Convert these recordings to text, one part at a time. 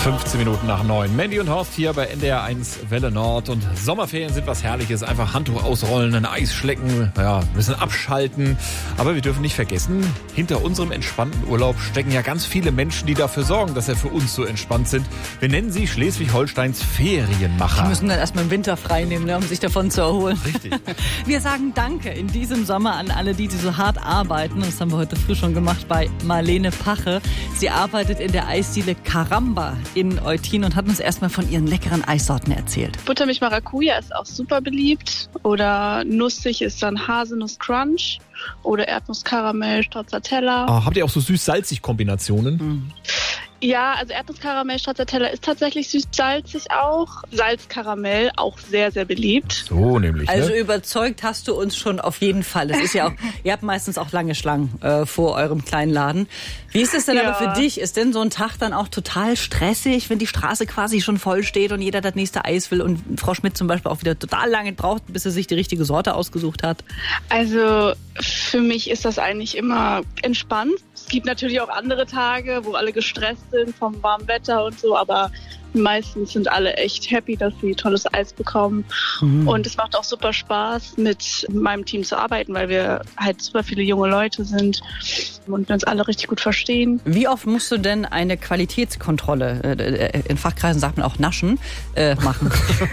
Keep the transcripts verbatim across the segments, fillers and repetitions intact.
fünfzehn Minuten nach neun. Mandy und Horst hier bei N D R eins Welle Nord. Und Sommerferien sind was Herrliches. Einfach Handtuch ausrollen, ein Eis schlecken, ja, ein bisschen abschalten. Aber wir dürfen nicht vergessen, hinter unserem entspannten Urlaub stecken ja ganz viele Menschen, die dafür sorgen, dass er für uns so entspannt sind. Wir nennen sie Schleswig-Holsteins Ferienmacher. Die müssen dann erstmal im Winter frei nehmen, ne, um sich davon zu erholen. Richtig. Wir sagen Danke in diesem Sommer an alle, die, die so hart arbeiten. Das haben wir heute früh schon gemacht bei Marlene Pache. Sie arbeitet in der Eisdiele Caramba in Eutin und hat uns erstmal von ihren leckeren Eissorten erzählt. Buttermilch Maracuja ist auch super beliebt. Oder nussig ist dann Haselnuss Crunch. Oder Erdnuss-Karamell, Stracciatella. Ah, habt ihr auch so süß-salzig Kombinationen? Mhm. Ja, also Erdnuss-Karamell, Stracciatella ist tatsächlich süß-salzig auch. Salzkaramell auch sehr, sehr beliebt. So nämlich, ne? Also überzeugt hast du uns schon auf jeden Fall. Es ist ja auch, ihr habt meistens auch lange Schlangen äh, vor eurem kleinen Laden. Wie ist es denn ja. aber für dich? Ist denn so ein Tag dann auch total stressig, wenn die Straße quasi schon voll steht und jeder das nächste Eis will und Frau Schmidt zum Beispiel auch wieder total lange braucht, bis er sich die richtige Sorte ausgesucht hat? Also für mich ist das eigentlich immer entspannt. Es gibt natürlich auch andere Tage, wo alle gestresst sind vom warmen Wetter und so, aber meistens sind alle echt happy, dass sie tolles Eis bekommen. Mhm. Und es macht auch super Spaß, mit meinem Team zu arbeiten, weil wir halt super viele junge Leute sind und wir uns alle richtig gut verstehen. Wie oft musst du denn eine Qualitätskontrolle, in Fachkreisen sagt man auch naschen, äh, machen?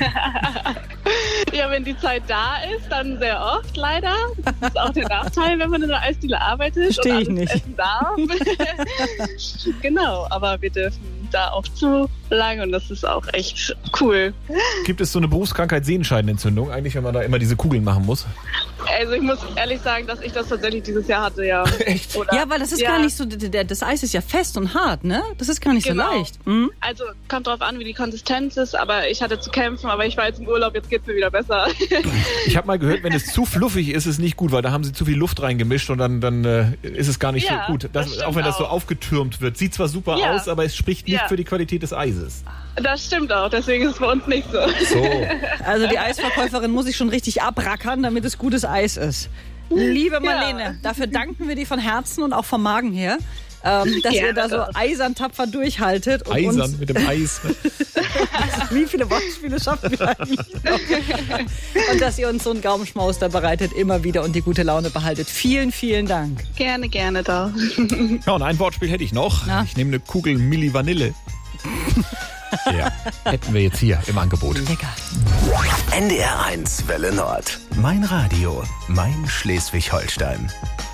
Ja, wenn die Zeit da ist, dann sehr oft leider. Das ist auch der Nachteil, wenn man in der Eisdiele arbeitet Verstehe und ich alles nicht. essen darf. Genau, aber wir dürfen da auch zu lange und das ist auch echt cool. Gibt es so eine Berufskrankheit Sehenscheidenentzündung eigentlich, wenn man da immer diese Kugeln machen muss? Also ich muss ehrlich sagen, dass ich das tatsächlich dieses Jahr hatte, ja. Echt? Oder, Ja, weil das ist ja. gar nicht so, das Eis ist ja fest und hart, ne? Das ist gar nicht Genau. so leicht. Mhm. Also kommt drauf an, wie die Konsistenz ist, aber ich hatte zu kämpfen, aber ich war jetzt im Urlaub, jetzt geht's mir wieder besser. Ich habe mal gehört, wenn es zu fluffig ist, ist es nicht gut, weil da haben sie zu viel Luft reingemischt und dann, dann äh, ist es gar nicht ja, so gut. Das, das auch wenn das so auch. aufgetürmt wird. Sieht zwar super ja. aus, aber es spricht nicht ja. für die Qualität des Eises. Das stimmt auch, deswegen ist es bei uns nicht so. So. Also die Eisverkäuferin muss sich schon richtig abrackern, damit es gutes Eis ist. Liebe Marlene, ja. dafür danken wir dir von Herzen und auch vom Magen her, ähm, dass ja, ihr da so eisern tapfer durchhaltet. Und eisern uns mit dem Eis. Wie viele Wortspiele schaffen wir eigentlich noch? Und dass ihr uns so einen Gaumenschmaus da bereitet, immer wieder und die gute Laune behaltet. Vielen, vielen Dank. Gerne, gerne doch. Ja, und ein Wortspiel hätte ich noch. Na? Ich nehme eine Kugel Milli Vanille. Ja, hätten wir jetzt hier im Angebot. Lecker. N D R eins Welle Nord. Mein Radio, mein Schleswig-Holstein.